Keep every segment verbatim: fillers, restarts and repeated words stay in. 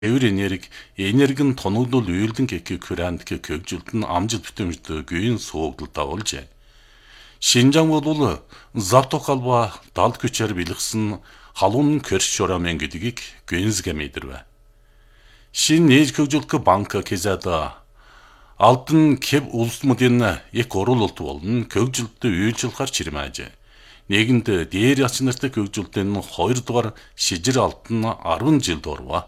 Эвэр энерги, энерги нь тоногдол үйлдэн гэхийг хүрээнд көгжилд нь амжилт бүтэмжтэй гүйн суугдалтай олжээ. Шинжаан бол завток алба далд күчээр бэлгсэн халуун көрш шурамын гэдгийг гүнзгэ мэдэрвэ. Шин нээж көгжилдө банк кезада алтын кэв улсмуудын их оруулалт болон көгжилдө үйлчлэхэр чирмээжээ. Нэгэнд дээр яч нартай көгжилдын хоёр дугаар шижир алтын арван жил дурва.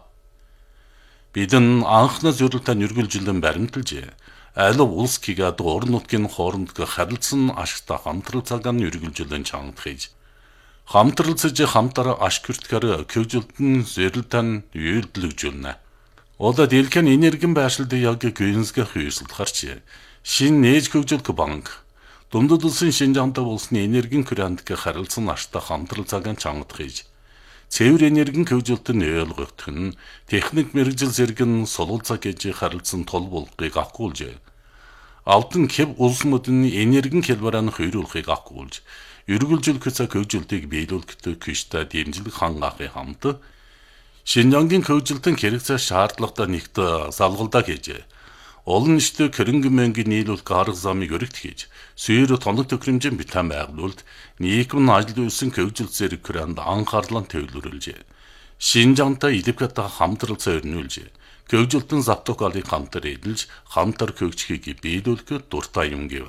Бидэн анхны зөвлөлтөнд үргэлжилэн баримталжээ. Аль улс гигад орон нутгийн хооронд харилцсан ашигтай хамтрал цагаан үргэлжилэн чангадхиж. Хамтралцаж хамтараа ашигтгаар көгжилдөн зэрэлтэн үйлдэлжүүлнэ. Ода дэлхийн энергийн байршилд яг гүнзгий хүйсэлд харч шин нээж көгжилдө банк дундад улсын шинжаантай болсны энергийн хүрээнд харилцсан ашигтай хамтрал цагаан чангадхиж. Цэвэр энергийн көгжилтөнд ойлгогдох нь техник мэргэжил зэрэг сулуулцаа гэж харилцсан тул болгыг агуулжээ. Алтан кэв улсмуудын энергийн хэлбэрээр хөрүүлэхийг агуулж, үргэлжлэх цаа көгжилтийг биелүүлэхдээ кишта дэмжлэг хангахын хамт Шинжангийн көгжилтийн хэрэгцээ шаардлагатай нэгт залгалдаа хийжээ. Олон нийтэд хөрөнгө мөнгөний нийлүүлэх арга замыг өргөт хийж, сүйр тоног төхөөрөмжийн битэн байгуулалт нийгмийн ажил үйлсэн көгжилт зэрэг хүрээнд анхаарлаа төвлөрүүлжээ. Шинжаантай идэвхтэй хамтралцаа өрнүүлжээ. Көгжилтийн завток алыг хамтар эдэлж, хамтар көгжихийг биелүүлэхэд дуртай юм гэв.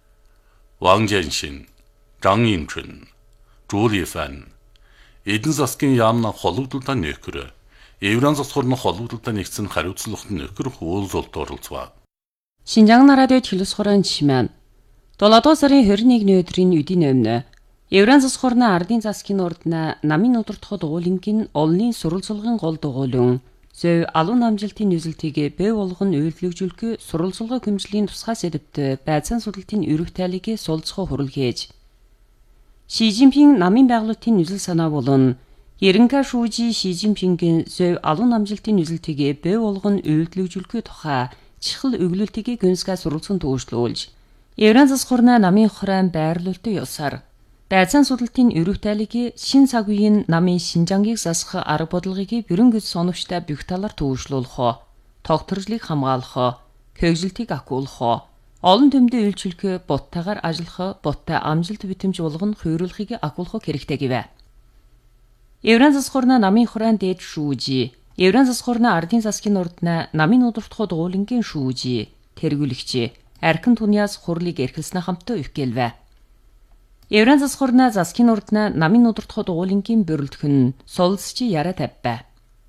Ван Жэншин, Жан Инчэн, Жули Фэн эдэн засгийн яамна холбогдлолтой нөхөр Евран засгорны холбогдлолтой нэгдсэн хариуцлагт нөхөр хуулзолд оролцваа. Шинжаан радиод хэлсгорын жишмэн. долоодугаар сарын хорин нэгний өдрийн үдийн өмнө Евран засгорны ардын засгийн ордна намын удирдахад уулингийн олонний сурвалжлагын гол дугуйлан зөв алуун амжилтын нүзэлтийг бэв болгон үйлдвэрлэжүүлэх сурвалжлага хөмжлийн тусгай сэдвт байцаан судалтын өрөв тайлыг суулцах хурлгээж. Ши Жинпин намын байгуулалтын нүзэл санаа болон Ерэнхэ шүүжи Ши Жинпингийн зөв алуун амжилтын нүзэлтийг бэв болгон үйлдвэрлэжүүлэх тухай чихэл өглөлтийг гүнзгий сурвалжсан төвшлүүлж. Евран засгорны намын хорон байрлуулалтын ёсаар байцаан судалтын өрөв тайлыг шин цаг үеийн намын Шинжангийг засах арга бодлогыг бүрэн гэж соновчтой бүх талаар төвшлүүлэх, тогтворжлыг хамгаалах, көгжилтийг агуулах, олон төмдөө үйлчлэх, буттайгаар ажиллах, буттай амжилт бүтэмж болгон хөөрлөхийг агуулах хэрэгтэй гэвэ. Евран засгорны намын хорон дээд шүүжи, Евран засгорны ардын засгийн ордна намын удирдахад уулингийн шүүжи, тэргүүлэгчи, архин туниас хурлыг эрхэлснэ хамтаа өвгөлвэ. Евран засгорны засгийн ордна намын удирдахад уулингийн бөрөлдөх нь сулсчи яраа тавьбэ.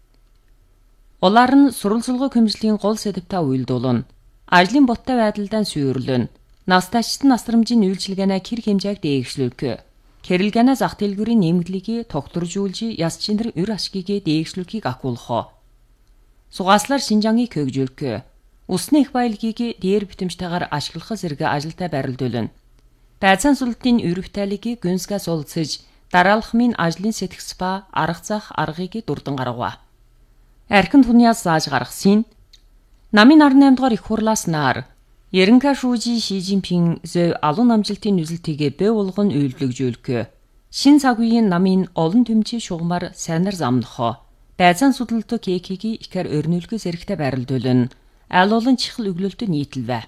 Улаар нь сурвалжлага хөмжлийн гол сэдвтаа уйлдуулна. Ажлын буттай байдлаа сүйрлэн, настачт насрамжийн үйлчилгээнэ хэр хэмжээг дээгшлүүлэх. Хэрэлгэнэ зах дэлгүүрийн нэмэгдлийг тогтворжуулж, яс чинэр өр ашгийг дээгшлүүлэхийг агуулах. Сугааслаар Шинжангийг көгжүүлэх. Усны их баялагийг дээр бүтэмжтэйгээр ашиглах зэрэг ажилдаа барилдуулна. Байцаан судалтын өрөв тайлыг гүнзгий суулцаж, дараалхмын ажлын сэтгс ба арга зах аргыг дурдан гаргав. Архин туниас зааж гаргасан намын арван наймд дугаар их хурлаас нар Ерэнхэ шүүжи Ши Жинпин зөв алуун амжилтын нүзэлтийг бэв болгон үйлдвэрлэжүүлэх. Шин цаг үеийн намын олон төмчийн шугамар сайнар замнах. Байцаан судалт кекийг ихэр өрнүүлэх зэрэгтэй барилдуулна. Аль олон чихэл өглөлтөд нийтэлвэ.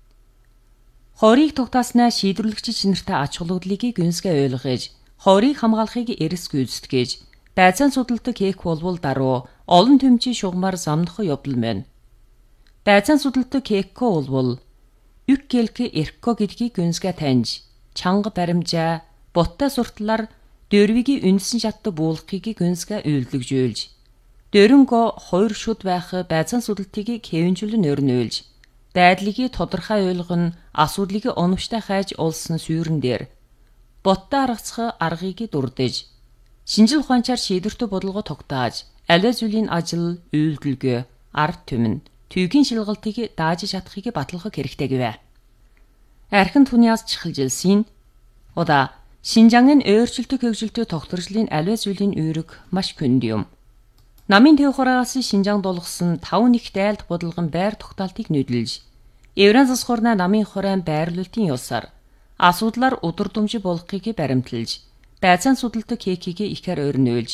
Хорийг тогтааснаа шийдвэрлэгч чинэртэй ач холбогдлыг гүнзгий ойлгож, хорийг хамгаалахыг эрс гүйцэтгэж, байцаан судалт кек болвол даруй олон төмчийн шугамар замнах явдал мэн. Байцаан судалт кекко болвол үк гэлк эркко гэдгийг гүнзгий таньж, чанга баримжаа, буттай суртлаар дөрвигийн үндсэн шатд буулгахыг гүнзгий үйлдвэрлэжүүлж, дөрөнгө хоёр шүд байх байцаан судалтыг хэвэнжүүлэн өрнүүлж, байдлыг тодорхой ойлгоно, асуудлыг оновчтой хайж олсон сүйрэн дээр буттай аргацах аргыг дурдж, шинжил ухаанчаар шийдвэртэй бодлого тогтоож, аливаа зүйлийн ажил, үйлдэлгээ, ард түмэн, түйгийн шилгалтыг дааж чадахыг батлах хэрэгтэй гэвэ. Архин туниас чихэлжилсэн. Ода Шинжангийн өөрчлөлтөд хөгжилтөд тогтворжлын аливаа зүйлийн үүрэг маш хүнд юм. Намын төв хураас Шинжаан долгосон таван их дайлдах бодлогын байр тогтоолтыг нүүдэлж, Евран засгорны намын хорон байрлуулалтын ёсаар асуудлаар удирдамж болохыг баримталж, байцаан судалт кекийг ихэр өрнүүлж,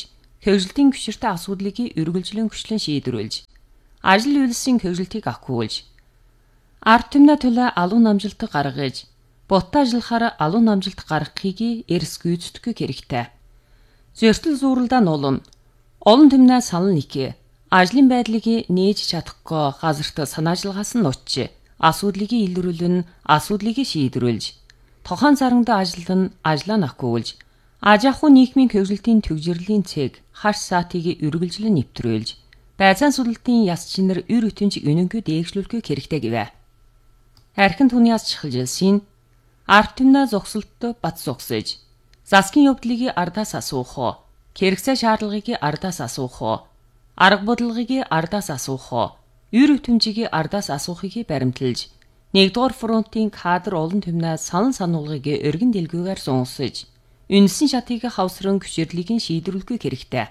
хөгжилтийн гүширтэй асуудлыг үргэлжлэн хүчлэн шийдвэрлэж, ажил үйлсийн хөгжилтийг ахиулж, ард түмний төлөө алуун намжилт гаргаж, боттой ажиллахаар алуун намжилт гаргахыг эрс гүйцэтгэх хэрэгтэй. Зөрчил зүүрэлдээ нуулна. Олон түмний санал нэг ажлын байдлыг нээж чадахгүй газарт санаажлагаас нь нууч, асуудлыг илрүүлэн асуудлыг шийдвэрлэж, тохон сарангад ажиллан ажлаа ахиулж, аж ахуй нийгмийн хөгжилтийн төвжирлийн цэг хаш саатыг үргэлжлэн нэвтрүүлж, байцаан судалтын яс чинэр ür өтөнч үнэнгүй дээгшлүүлэх хэрэгтэй гэвэ. Архин түүний яс чихэлжилсийн ард түмний зогсолттой бат зогсож, засгийн явдлыг ардаас асуух, хэрэгцээ шаардлагыг ардаас асуух, арга бодлогыг ардаас асуух, ür өтөнчийг ардаас асуухыг баримталж, нэгдүгээр фронтын кадр олон түмний санал сануулгыг өргөн дэлгүүгээр сонсож, үнэлсэн шатыг хавсран гүширлийг шийдвэрлэх хэрэгтэй.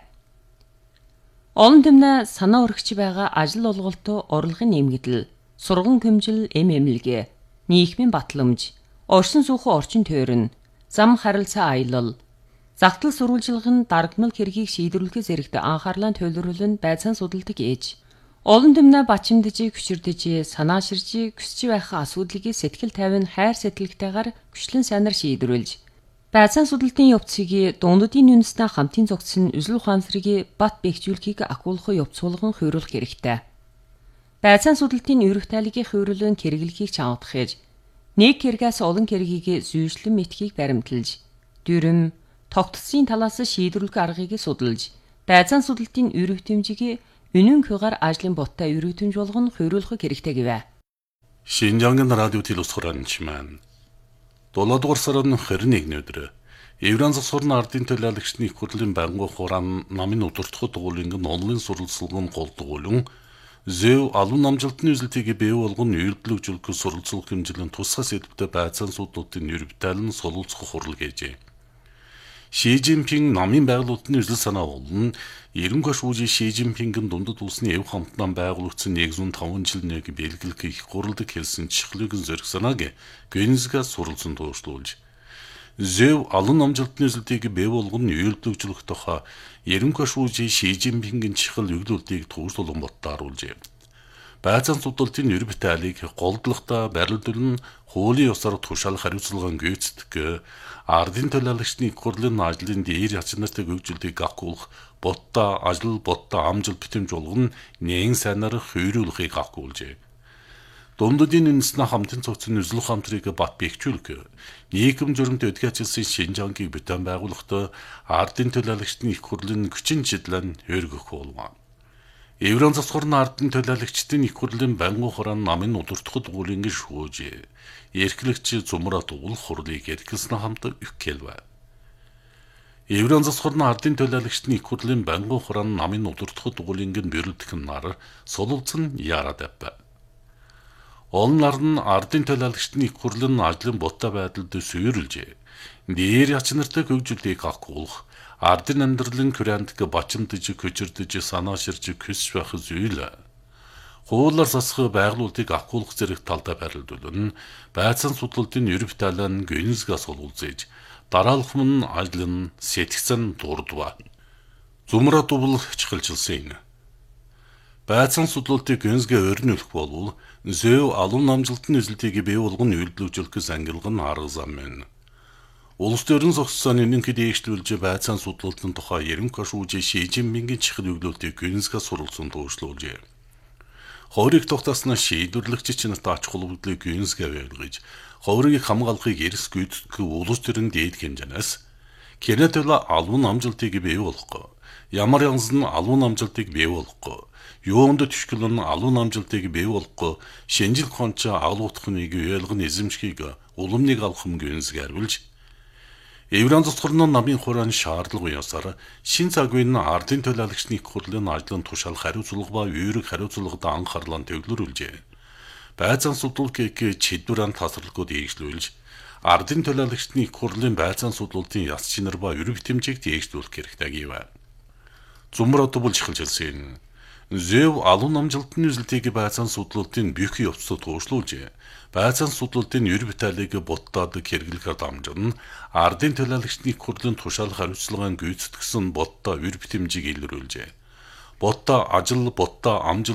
Олон түмний санаа өргөж байгаа ажил олголтоо орлогын нэмэгдэл, сурган хөмжил эм эмнэлгээ, нийгмийн батламж, оршин суухан орчин тойрон, зам харилцаа аялал, загтал сурвалжилгын даргамал хэргийг шийдвэрлэх зэрэгт анхаарлаа төвлөрүүлэн байцаан судалдаг ээж, олон түмний бачимдж, гүширдэж, санааширж, хүсэж байх асуудлыг сэтгэл тайван хайр сэтгэлтэйгээр гүшлэн сайнаар шийдвэрлэж, байцаан судалтын явцыг дундадын үндэснээ хамтын зогцсон үзэл ухаансрыг бат бэхжүүлэхийг ахиулах явцуулган хувируулах хэрэгтэй. Байцаан судалтын өрх тайлгийг хувируулан хэрэглэхийг чангадахж, нэг хэрэгээс олон хэрэгийг зүйшлэн мэтхийг баримталж, дүрм, тогтцын талаас шийдвэрлэх аргыг судалж, байцаан судалтын ür өтөмжийг үнэн хягаар ажлын боттой ür өтөмж болгон хувируулах хэрэгтэй гэвэ. Шинжангийн радио телевизхоранчман долоодугаар сарын харин нэгний өдөр Евран засварын ардын төлөөлөгчний их хурлын байнгын хураан намын удирдах дугуулын онлайн суралцлагын голдуулан зөв алуун намжилтны үзэлтийг бий болгон үйлдэлжүүлэх суралцлага хэмжээний тусгай сэдвтэй байцаан судалтын нэрвтэлэн солилцох хурал гэжээ. Ши Жинпинг намын байгуулалтын үзэл санаа болон эренхой шүүжи Ши Жинпингийн дундад улсны эв хамтнан байгуулагдсан нэгдүгээр таван жилнийг бэлгэлэх их хурлыг хэлсэн чихлэгийн зэрэг санааг Гүнзгээс суралцсан туушлуулж, зөв алуун намжилтны үзэлтийг бий болгон үйлдэлжүүлэх тухай эренхой шүүжи Ши Жинпингийн чихэл өглөлтийг туушлуулан боттааруулжээ. Байцаан судалтын нэр бүтээлийг голдлохтой барилдуулан хуулийн ёсоор тушаал хариуцлагын гүйцэтгэх, ардын төлөөлөгчний их хурлын ажлын дээр ячнартай хөгжүүлэлтийг ахиулах, боттой ажил боттой амжилт битэмж болгон нээн сайнаар хувируулахыг ахиулжээ. Дундадын үндэснээ хамтын цогцсон үзэл ухаантрыг бат бэхжүүлэх, нийгэм журамт өдгөөцсөн Шинжангийг бүтээн байгуулахдаа ардын төлөөлөгчний их хурлын хүчин чиглэл өргөх болов. Евран засварын ардын төлөөлөгчдийн их хурлын байнгын хураан намын удирдах дугуулын шүүж, эрхлэгч зумраа дуул хурлыг эрхэлсэн хамт өгөхэлвэ. Евран засварын ардын төлөөлөгчдийн их хурлын байнгын хураан намын удирдах дугуулын бэрэлдэх нар солилцсон яраад авв. Олон нар нь ардын төлөөлөгчдийн их хурлын ажлын боттой байдалд суурилжээ. Нээр ячнартай хөгжүүлэлтийг ахиулах, ардын амьдралын күрээндг бачимдж, көчөрдөж, санааширж, хүсэж байх зүйл. Хуулиар засах байгуулалтыг ахиулах зэрэг талдаа барилдуулна, байцаан судалтын нэр бүтээлэн Гүнзгээс олуулж, дараалах мөн ажлын сэтгцэн дурдва. Зумраа дувал чихэлжилсэн. Байцаан судалтыг Гүнзгээ өрнүүлэх болвол зөв алуун намжилтны үзэлтийг бий болгон үйлдэлжүүлэх ангилга нь арга зам байна. Улс төрийн зогссон энэнхэд дээгшлүүлж байцаан судалтын тухай эренхой шүүжи Ши Жинпингийн чихэл өглөлтийг Гүнзгээс суралцсан туушлуулжээ. Ховрыг тогтоосноо шийдвэрлэгч нарт ач холбогдлыг Гүнзгээ байлгаж, ховрыг хамгаалахыг эрс гүйцэтгэх улс төрийн дээд хэмжээнээс Кенэтэл алуун намжилтыг бий болгох, ямар янзын алуун намжилтыг бий болгох, юунд төшгөлн алуун намжилтыг бий болгох, шинжил хонч агуулгахныг ойлгон эзэмшихийг уламныг авах юм Гүнзгээр үлж, Евран засварын намын хураан шаардлага ёсоор шин цагийн ардын төлөөлөгчний их хурлын ажлын тушаал хариуцлага ба үүрэг хариуцлагад анхаарлаа төвлөрүүлжээ. Байцаан судалгыг чидвэрэн тасралгууд дээгшлүүлж, ардын төлөөлөгчний их хурлын байцаан судалтын яс чинэр ба өрөв тэмцээг дээгшлүүлэх хэрэгтэй гэв. Зумраа дубл чихэлжилсэн. Зөв алуун амжилтны үзэлтийг байцаан судлалтын бүх явцад туушлуулжээ. Байцаан судлалтын ер биталийг боттоод хэрэглэхээр дамжин ардын төлөөлөгчдийн хурлын тушаалх хариуцлагын гүйцэтгсэн ботто ер битэмжийг илрүүлжээ. Ботто ажил, ботто амжилт